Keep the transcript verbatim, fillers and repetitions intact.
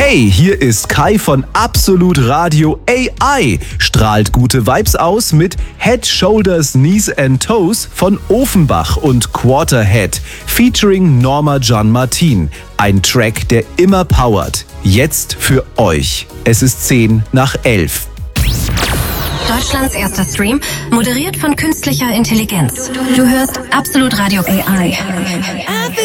Hey, hier ist Kai von Absolut Radio. A I strahlt gute Vibes aus mit Head, Shoulders, Knees and Toes von Ofenbach und Quarterhead featuring Norma Jean Martin. Ein Track, der immer powert. Jetzt für euch. Es ist zehn nach elf. Deutschlands erster Stream, moderiert von künstlicher Intelligenz. Du hörst Absolut Radio A I.